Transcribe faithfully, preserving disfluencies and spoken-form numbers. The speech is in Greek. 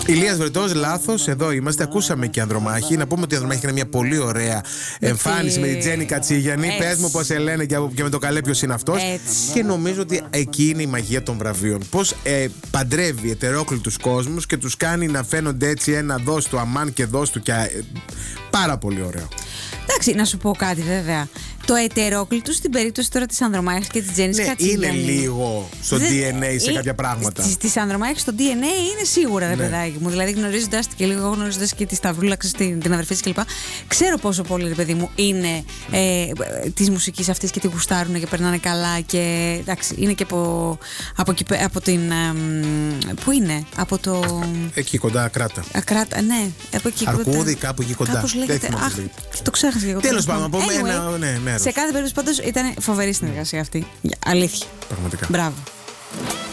Ηλίας Βρετός, λάθος, εδώ είμαστε. Ακούσαμε και Ανδρομάχη. Να πούμε ότι η Ανδρομάχη είναι μια πολύ ωραία εμφάνιση με την Τζέννη Κατσίγιαννη. Πες μου πώς σε λένε και, και με το καλέ ποιος είναι αυτός. Και νομίζω ότι εκεί είναι η μαγεία των βραβείων. Πώς ε, παντρεύει ετερόκλητους κόσμους και τους κάνει να φαίνονται έτσι ένα δώσ' του αμάν και δώσ' του και ε, πάρα πολύ ωραίο. Εντάξει, να σου πω κάτι βέβαια. Το ετερόκλητο στην περίπτωση τώρα της Ανδρομάχης και της Τζέννης ναι, Κατσίγιαννη. Είναι λίγο στο Δεν, ντι εν έι σε ε, κάποια πράγματα. Της, της Ανδρομάχης στο ντι εν έι είναι σίγουρα, ρε ναι. παιδάκι μου. Δηλαδή γνωρίζοντας και λίγο γνωρίζοντας και τη Σταυρούλα, την, την αδερφή της κλπ. Ξέρω πόσο πολύ, ρε παιδί μου, είναι ε, της μουσικής αυτής και τη γουστάρουν και περνάνε καλά. Και εντάξει, είναι και από, από, από την. Ε, πού είναι, από το. Εκεί κοντά, Ακράτα. Ακράτα, ναι, από εκεί κοντά. Αρκούδη, κάπου εκεί κοντά. Κάπως λέγεται. Αχ, το ξέχασα και εγώ. Τέλος πάντων, από anyway, ένα ναι, μέρος. Σε κάθε περίπτωση πάντως ήταν φοβερή συνεργασία αυτή. Αλήθεια. Πραγματικά. Μπράβο.